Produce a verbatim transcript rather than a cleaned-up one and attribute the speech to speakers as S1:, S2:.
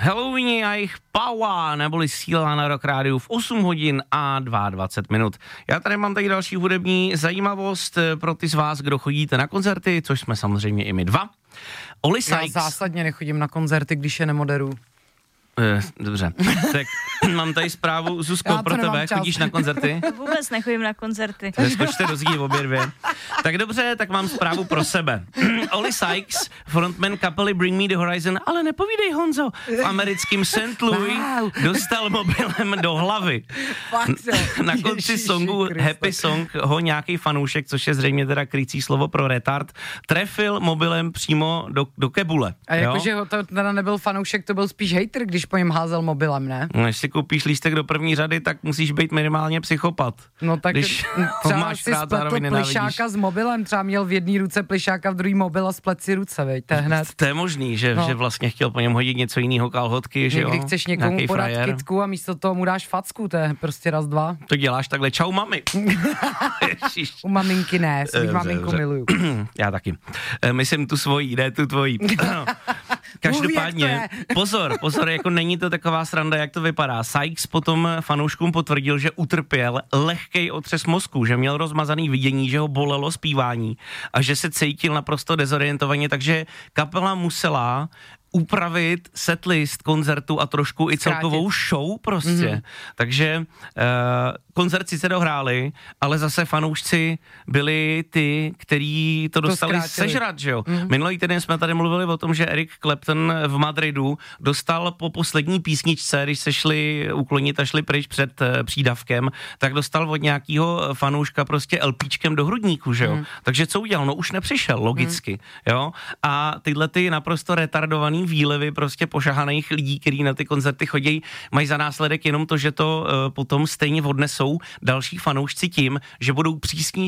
S1: Halloween a jejich power, neboli síla na Rock Rádiu v osm hodin a dvacet dva minut. Já tady mám tady další hudební zajímavost pro ty z vás, kdo chodíte na koncerty, což jsme samozřejmě i my dva. Oli Sykes.
S2: Já zásadně nechodím na koncerty, když je nemoderuju.
S1: Dobře, tak mám tady zprávu, Zuzko, pro tebe, čas. Chodíš na koncerty?
S3: Vůbec nechodím na koncerty.
S1: Neskočte do zdí obě dvě. Tak dobře, tak mám zprávu pro sebe. Oli Sykes, frontman kapely Bring Me the Horizon, ale nepovídej, Honzo, v americkém Saint Louis dostal mobilem do hlavy. Na konci songu Happy Song ho nějaký fanoušek, což je zřejmě teda krycí slovo pro retard, trefil mobilem přímo do, do kebule.
S2: A jakože to teda nebyl fanoušek, to byl spíš hater, když po něm házel mobilem, ne?
S1: No, když si koupíš lístek do první řady, tak musíš být minimálně psychopat.
S2: No tak
S1: když
S2: třeba
S1: máš
S2: si
S1: rád,
S2: spletl plišáka s mobilem, třeba měl v jedné ruce plišáka, v druhý mobil a splet si ruce, veď, to je hned.
S1: To je možný, že, no. že vlastně chtěl po něm hodit něco jiného, kalhotky, že jo?
S2: Někdy chceš někomu
S1: Nějaký
S2: podat
S1: frajer.
S2: kytku a místo toho mu dáš facku, to je prostě raz, dva.
S1: To děláš takhle, čau mami.
S2: U maminky ne, svých maminku miluju.
S1: Já taky. Myslím tu svojí, ne tu tvojí. Každopádně, pozor, pozor, jako není to taková sranda, jak to vypadá. Sykes potom fanouškům potvrdil, že utrpěl lehkej otřes mozku, že měl rozmazaný vidění, že ho bolelo zpívání a že se cítil naprosto dezorientovaně, takže kapela musela upravit setlist koncertu a trošku i celkovou show prostě. Mm-hmm. Takže uh, koncert sice dohráli, ale zase fanoušci byli ty, kteří to dostali to sežrat, že jo. Mm-hmm. Minulý týden jsme tady mluvili o tom, že Eric Clapton v Madridu dostal po poslední písničce, když se šli uklonit a šli pryč před uh, přídavkem, tak dostal od nějakého fanouška prostě LPčkem do hrudníku, že jo. Mm-hmm. Takže co udělal? No už nepřišel, logicky, mm-hmm. jo. A tyhle ty naprosto retardovaný výlevy prostě pošahaných lidí, kteří na ty koncerty chodí, mají za následek jenom to, že to uh, potom stejně odnesou další fanoušci tím, že budou přísní